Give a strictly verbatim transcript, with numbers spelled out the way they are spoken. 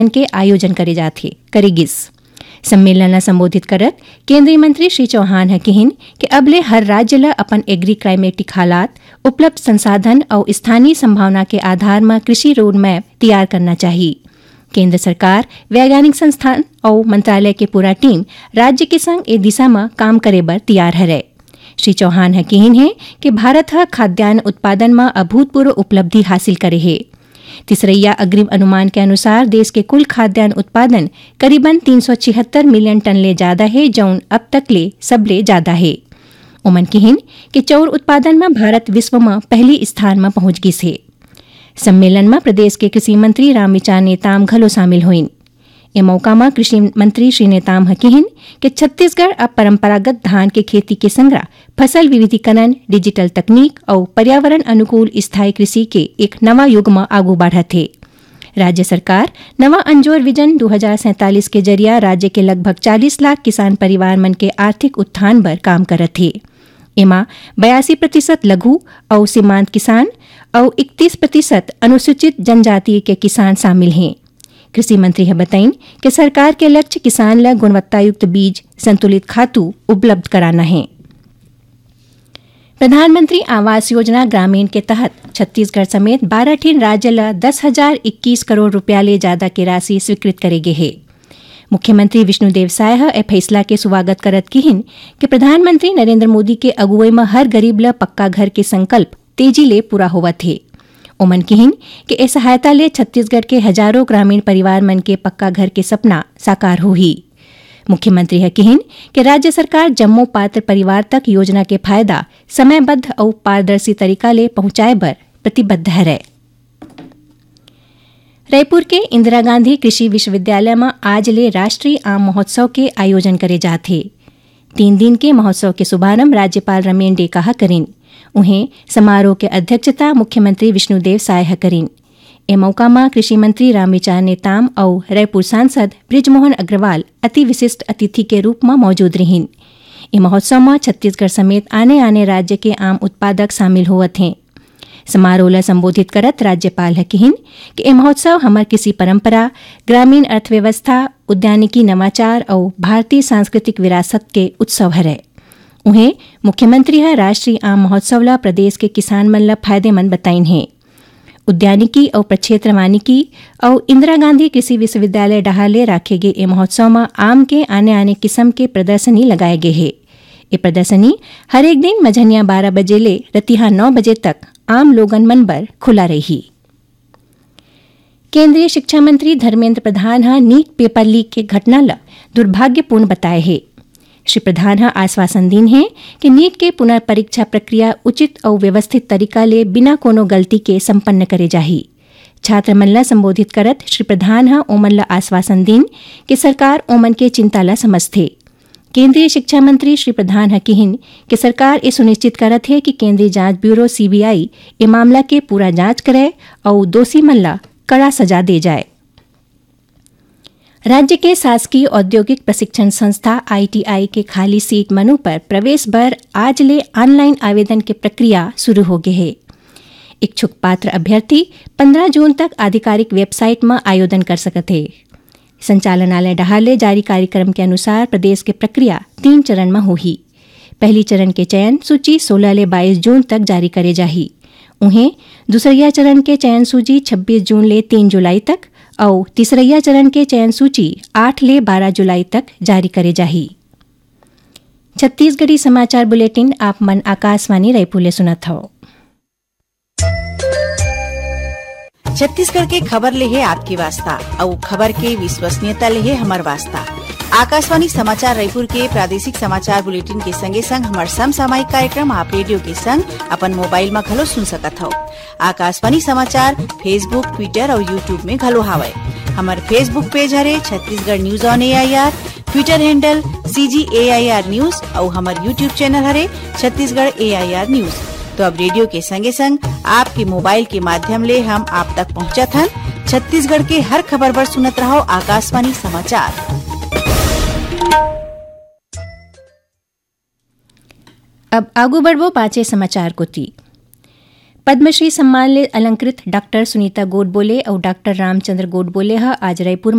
के आयोजन करे जाथे करेगिस। सम्मेलन ला संबोधित करत केंद्रीय मंत्री श्री चौहान ह कहिन कि अबले हर राज्य ला अपन एग्री क्लाइमेटिक हालात, उपलब्ध संसाधन और स्थानीय संभावना के आधार में कृषि रोड मैप तैयार करना चाहिए। केंद्र सरकार, वैज्ञानिक संस्थान और मंत्रालय के पूरा टीम राज्य के संग ए दिशा में काम करे बर तैयार है। श्री चौहान ह कहिन है कि भारत ह खाद्यान्न उत्पादन में अभूतपूर्व उपलब्धि हासिल करे है। तीसरैया अग्रिम अनुमान के अनुसार देश के कुल खाद्यान्न उत्पादन करीबन तीन सौ छिहत्तर मिलियन टन ले ज्यादा है, जौन अब तक ले सबले ज्यादा है। उमन कहिन कि चौर उत्पादन में भारत विश्व में पहली स्थान में पहुंच गिस है। सम्मेलन में प्रदेश के कृषि मंत्री रामविचार नेताम घलो शामिल हुईन। ए मौका में कृषि मंत्री श्री नेताम ह कहिन कि छत्तीसगढ़ अब परंपरागत धान के खेती के संगरा फसल विविधीकरण, डिजिटल तकनीक और पर्यावरण अनुकूल स्थायी कृषि के एक नवा युग में आगू बढ़त है। राज्य सरकार नवा अंजोर विजन दो हजार सैंतालीस के जरिया राज्य के लगभग चालीस लाख किसान परिवार मन के आर्थिक उत्थान पर काम करत है। एमा बयासी प्रतिशत लघु और सीमांत किसान और इकतीस प्रतिशत अनुसूचित जनजाति के किसान शामिल हैं। कृषि मंत्री है बताइन कि सरकार के लक्ष्य किसान ला गुणवत्तायुक्त बीज, संतुलित खातू उपलब्ध कराना है। प्रधानमंत्री आवास योजना ग्रामीण के तहत छत्तीसगढ़ समेत बारह ठीन राज्य ला दस हजार इक्कीस करोड़ रुपया ले ज्यादा की राशि स्वीकृत करेगे है। मुख्यमंत्री विष्णुदेव साय ए फैसला के स्वागत करत किहिन कि प्रधानमंत्री नरेंद्र मोदी के अगुवाई में हर गरीब ला पक्का घर के संकल्प तेजी ले पूरा होवत है। ओमन कहिन कि ए सहायता ले छत्तीसगढ़ के हजारों ग्रामीण परिवार मन के पक्का घर के सपना साकार होही। मुख्यमंत्री है कहिन कि राज्य सरकार जम्मो पात्र परिवार तक योजना के फायदा समयबद्ध और पारदर्शी तरीका ले पहुंचाए बर प्रतिबद्ध है। रायपुर के इंदिरा गांधी कृषि विश्वविद्यालय में आज ले राष्ट्रीय आम महोत्सव के आयोजन करे जाथे। तीन दिन के महोत्सव के शुभारंभ राज्यपाल रमेन डेका करिन। उन्हें समारोह के अध्यक्षता मुख्यमंत्री विष्णुदेव साय करिन। ए मौका में कृषि मंत्री रामविचार नेताम और रायपुर सांसद बृजमोहन अग्रवाल अति विशिष्ट अतिथि के रूप में मौजूद रहिन। ए महोत्सव में छत्तीसगढ़ समेत आने आने राज्य के आम उत्पादक शामिल होवत हैं। समारोह ला संबोधित करत राज्यपाल है कहिन कि ए महोत्सव हमार कृषि परंपरा, ग्रामीण अर्थव्यवस्था, उद्यानिकी नवाचार और भारतीय सांस्कृतिक विरासत के उत्सव है। उन्हें मुख्यमंत्री है राष्ट्रीय आम महोत्सव ला प्रदेश के किसान मन ला फायदेमंद बताइन है। उद्यानिकी और प्रक्षेत्र वानिकी और इंदिरा गांधी कृषि विश्वविद्यालय डहाले राखे गए ए महोत्सव में आम के आने आने किस्म के प्रदर्शनी लगाए गए है। ये प्रदर्शनी हर एक दिन मझनिया बारह बजे ले रतिहा नौ बजे तक आम लोगन मन बर खुला रही। केंद्रीय शिक्षा मंत्री धर्मेंद्र प्रधान हा नीट पेपर लीक के घटना ला दुर्भाग्यपूर्ण बताए है। श्री प्रधान हा आश्वासन दीन है कि नीट के पुनर्परीक्षा प्रक्रिया उचित और व्यवस्थित तरीका ले बिना कोनो गलती के संपन्न करे जाही। छात्र मन ला संबोधित करत श्री प्रधान हा ओमन ला आश्वासन दीन कि सरकार ओमन के चिंता ला समझथे। केंद्रीय शिक्षा मंत्री श्री प्रधान हा कहिन कि सरकार ये सुनिश्चित करत है कि केंद्रीय जांच ब्यूरो सीबीआई ए मामला के पूरा जांच करे और दोषी मन ला कड़ा सजा दे जाए। राज्य के शासकीय औद्योगिक प्रशिक्षण संस्था आईटीआई के खाली सीट मनु पर प्रवेश बर आज ले ऑनलाइन आवेदन की प्रक्रिया शुरू हो गई है। इच्छुक पात्र अभ्यर्थी पंद्रह जून तक आधिकारिक वेबसाइट में आवेदन कर सकते हैं। संचालनालय डहाले जारी कार्यक्रम के अनुसार प्रदेश की प्रक्रिया तीन चरण में होगी। पहली चरण के चयन सूची सोलह ले बाईस जून तक जारी करे जाही। उन्हें दूसरिया चरण के चयन सूची छब्बीस जून ले तीन जुलाई तक और तीसरैया चरण के चयन सूची आठ ले बारह जुलाई तक जारी करे जाही। छत्तीसगढ़ी समाचार बुलेटिन आप मन आकाशवाणी रायपुर ले सुनत हो। छत्तीसगढ़ के खबर ले है आपकी वास्ता और खबर के विश्वसनीयता ले है हमार वास्ता। आकाशवाणी समाचार रायपुर के प्रादेशिक समाचार बुलेटिन के संगे संग हमार समसामयिक कार्यक्रम आप रेडियो के संग अपन मोबाइल में घलो सुन सकत हो। आकाशवाणी समाचार फेसबुक, ट्विटर और यूट्यूब में घलो हावय। हमार फेसबुक पेज हरे Chhattisgarh news on A I R, Twitter handle सी जी ए आई आर न्यूज और हमार यूट्यूब चैनल हरे छत्तीसगढ़ ए आई आर न्यूज। तो अब रेडियो के संगे संग आपके मोबाइल के माध्यम ले हम आप तक पहुंचत हन। छत्तीसगढ़ के हर खबर पर सुनत रहो आकाशवाणी समाचार। अब आगू बढ़वो पाचे समाचार को ती। पद्मश्री सम्मान ले अलंकृत डॉक्टर सुनीता गोडबोले और डॉक्टर रामचंद्र गोडबोले ह आज रायपुर